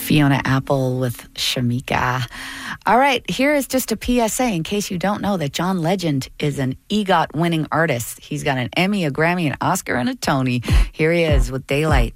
Fiona Apple with Shamika. All right, here is just a PSA in case you don't know that John Legend is an EGOT winning artist. He's got an Emmy, a Grammy, an Oscar, and a Tony. Here he is with Daylight.